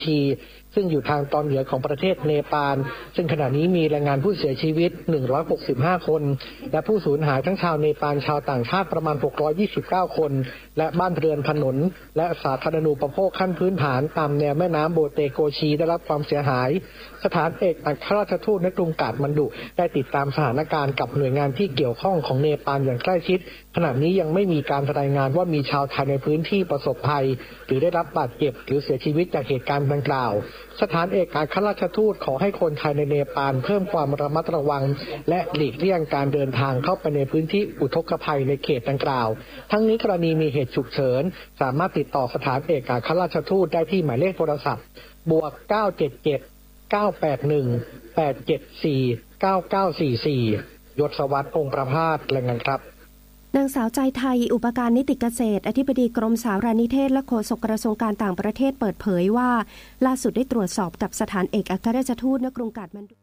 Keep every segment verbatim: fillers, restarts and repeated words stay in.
ทีซึ่งอยู่ทางตอนเหนือของประเทศเนปาลซึ่งขณะนี้มีรายงานผู้เสียชีวิตหนึ่งร้อยหกสิบห้าคนและผู้สูญหายทั้งชาวเนปาลชาวต่างชาติประมาณหกร้อยยี่สิบเก้าคนและบ้านเรือนถนนและสาธารณูปโภคขั้นพื้นฐานตามแนวแม่น้ำโบเตโกชีได้รับความเสียหายสถานเอกอัครราชทูตณกรุงกาฐมานดุได้ติดตามสถานการณ์กับหน่วยงานที่เกี่ยวข้องของเนปาลอย่างใกล้ชิดขณะนี้ยังไม่มีการรายงานว่ามีชาวไทยในพื้นที่ประสบภัยหรือได้รับบาดเจ็บหรือเสียชีวิตจากเหตุการณ์ดังกล่าวสถานเอกอัครราชทูตขอให้คนไทยในเนปาลเพิ่มความระมัดระวังและหลีกเลี่ยงการเดินทางเข้าไปในพื้นที่อุทกภัยในเขตดังกล่าวทั้งนี้กรณีมีเหตุฉุกเฉินสามารถติดต่อสถานเอกอัครราชทูตได้ที่หมายเลขโทรศัพท์บวกเก้าเจ็ดเจ็ด เก้าแปดหนึ่ง แปดเจ็ดสี่ เก้าเก้าสี่สี่ ยศวัฒน์องค์ประภาสรายงานครับนางสาวใจไทยอุปการนิติเกษตรอธิบดีกรมสารนิเทศและโฆษกกระทรวงการต่างประเทศเปิดเผยว่าล่าสุดได้ตรวจสอบกับสถานเอกอัครราชทูตณกรุงกาฐมานดุ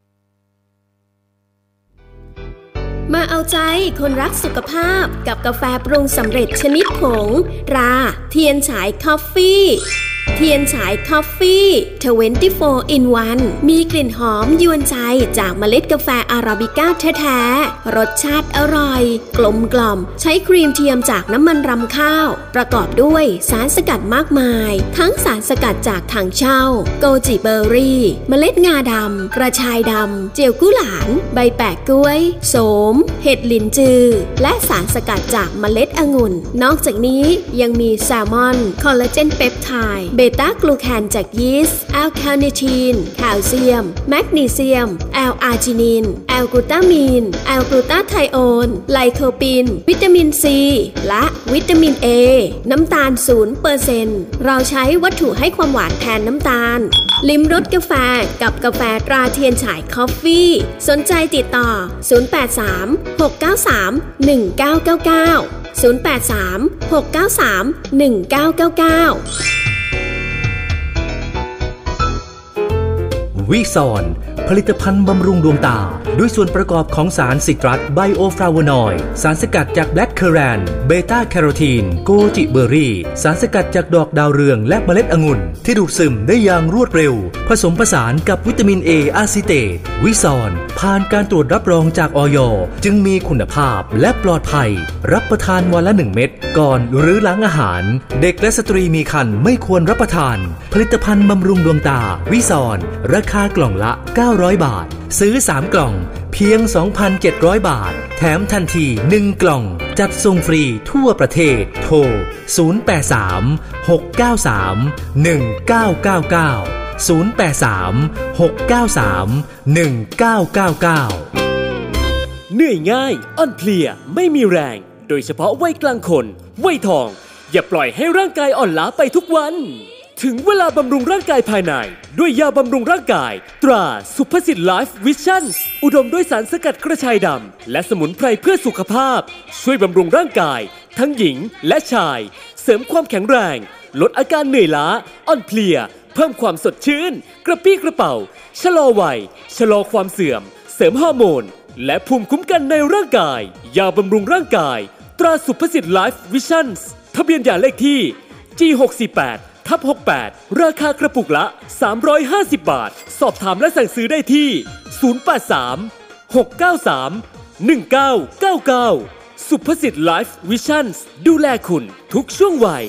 มาเอาใจคนรักสุขภาพกับกาแฟปรุงสำเร็จชนิดผงตราเทียนฉายคอฟฟี่เทียนฉายคอฟฟี่ยี่สิบสี่ in วัน มีกลิ่นหอมยวนใจจากเมล็ดกาแฟอาราบิก้าแท้ๆรสชาติอร่อยกลมกล่อมใช้ครีมเทียมจากน้ำมันรำข้าวประกอบด้วยสารสกัดมากมายทั้งสารสกัดจากถังเช่าโกจิเบอร์รี่เมล็ดงาดำกระชายดำเจียวกุหลานใบแปะกล้วยโสมเห็ดลินจือและสารสกัดจากเมล็ดองุ่นนอกจากนี้ยังมีแซลมอนคอลลาเจนเปปไทด์เบต้ากลูแคนจากยีสต์แอลคาเนทีนแคลเซียมแมกนีเซียมแอลอาร์จินินแอลกลูตามีนแอลกลูตาไทโอนไลโคปินวิตามินซีและวิตามินเอน้ำตาล ศูนย์เปอร์เซ็นต์ เราใช้วัตถุให้ความหวานแทนน้ำตาลลิ้มรสกาแฟกับกาแฟตราเทียนฉายคอฟฟี่สนใจติดต่อศูนย์ แปด สาม หก เก้า สาม หนึ่ง เก้า เก้า เก้า ศูนย์ แปด สาม หก เก้า สาม หนึ่ง เก้า เก้า เก้าวิซอนผลิตภัณฑ์บำรุงดวงตาด้วยส่วนประกอบของสารซิตรัสไบโอฟลาโวนอยด์สารสกัดจากแบล็คเคอแรนเบต้าแคโรทีนโกจิเบอร์รี่สารสกัดจากดอกดาวเรืองและเมล็ดองุ่นที่ดูดซึมได้อย่างรวดเร็วผสมผสานกับวิตามินเออะซิเตตวิซอนผ่านการตรวจรับรองจากอย.จึงมีคุณภาพและปลอดภัยรับประทานวันละหนึ่งเม็ดก่อนหรือหลังอาหารเด็กและสตรีมีครรภ์ไม่ควรรับประทานผลิตภัณฑ์บำรุงดวงตาวิซอนราคากล่องละเก้าร้อยบาทซื้อสามกล่องเพียง สองพันเจ็ดร้อย บาทแถมทันทีหนึ่งกล่องจัดส่งฟรีทั่วประเทศโทรศูนย์ แปด สาม หก เก้า สาม หนึ่ง เก้า เก้า เก้า ศูนย์ แปด สาม หก เก้า สาม หนึ่ง เก้า เก้า เก้าเหนื่อยง่ายอ่อนเพลียไม่มีแรงโดยเฉพาะวัยกลางคนวัยทองอย่าปล่อยให้ร่างกายอ่อนล้าไปทุกวันถึงเวลาบำรุงร่างกายภายในด้วยยาบำรุงร่างกายตราสุภสิทธิ์ไลฟ์วิชั่นอุดมด้วยสารสกัดกระชายดำและสมุนไพรเพื่อสุขภาพช่วยบำรุงร่างกายทั้งหญิงและชายเสริมความแข็งแรงลดอาการเหนื่อยล้าอ่อนเพลียเพิ่มความสดชื่นกระปี้กระเป๋าชะลอวัยชะลอความเสื่อมเสริมฮอร์โมนและภูมิคุ้มกันในร่างกายยาบำรุงร่างกายตราสุภสิทธิ์ไลฟ์วิชั่นทะเบียนยาเลขที่ จี หก สี่ แปด ทับ หก แปด ราคากระปุกละสามร้อยห้าสิบบาทสอบถามและสั่งซื้อได้ที่ศูนย์ แปด สาม หก เก้า สาม หนึ่ง เก้า เก้า เก้าสุภสิทธิ์ไลฟ์วิชั่นดูแลคุณทุกช่วงวัย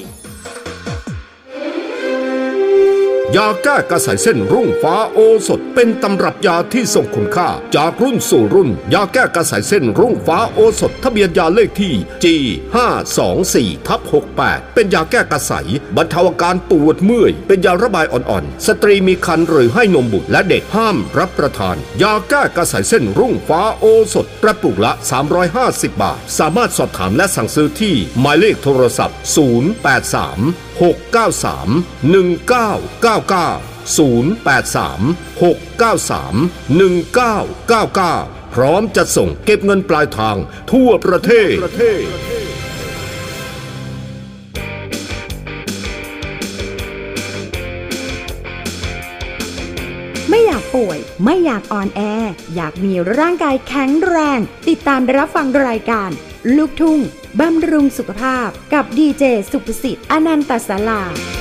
ยาแก้กระสายเส้นรุ่งฟ้าโอสถเป็นตำรับยาที่ทรงคุณค่าจากรุ่นสู่รุ่นยาแก้กระสายเส้นรุ่งฟ้าโอสถทะเบียนยาเลขที่ จี ห้า สอง สี่ ทับ หก แปด เป็นยาแก้กระสายบรรเทาอาการปวดเมื่อยเป็นยาระบายอ่อนๆสตรีมีครรภ์หรือให้นมบุตรและเด็กห้ามรับประทานยาแก้กระสายเส้นรุ่งฟ้าโอสถกระปุกละสามร้อยห้าสิบบาทสามารถสอบถามและสั่งซื้อที่หมายเลขโทรศัพท์ศูนย์ แปด สาม หก เก้า สาม หนึ่ง เก้า เก้า เก้า ศูนย์ แปด สาม หก เก้า สาม หนึ่ง เก้า เก้า เก้าพร้อมจัดส่งเก็บเงินปลายทางทั่วประเทศไม่อยากป่วยไม่อยากอ่อนแออยากมีร่างกายแข็งแรงติดตามรับฟังรายการลูกทุ่งบำรุงสุขภาพกับดีเจสุภสิทธิ์อนันตศาลา